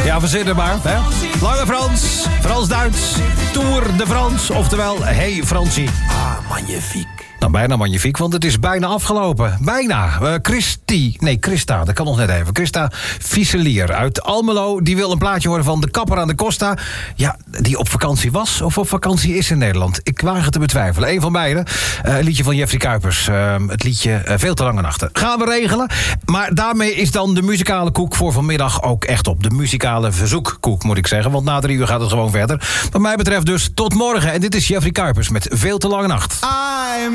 Ja, verzin er maar. Hè? Lange Frans, Frans-Duits, Tour de France. Oftewel, hey Fransie. Ah, magnifiek. Nou, bijna magnifiek, want het is bijna afgelopen. Bijna. Christa, dat kan nog net even. Christa Fieselier uit Almelo. Die wil een plaatje horen van de kapper aan de Costa. Ja, die op vakantie was of op vakantie is in Nederland. Ik waag het te betwijfelen. Eén van beiden. Een liedje van Jeffrey Kuipers. Het liedje Veel te lange nachten. Gaan we regelen. Maar daarmee is dan de muzikale koek voor vanmiddag ook echt op. De muzikale verzoekkoek, moet ik zeggen. Want na 3 uur gaat het gewoon verder. Wat mij betreft dus tot morgen. En dit is Jeffrey Kuipers met Veel te lange nacht.